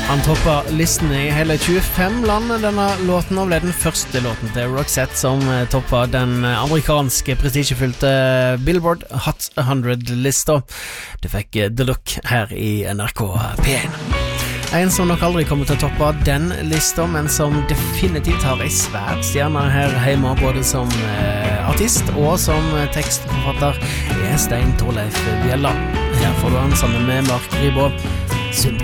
Han toppet listen I hele 25 land. Denne låten ble den første låten til Roxette som toppet den amerikanske prestisjefylte Billboard Hot 100-lista. Du fikk The Look her I NRK P1. En som nok aldri kommer til å toppe den lista, men som definitivt har en svær stjerne her hjemme, både som artist og som tekstforfatter, Stein Torleif Bjelland. Her får du han sammen med Mark Ribå, Synd.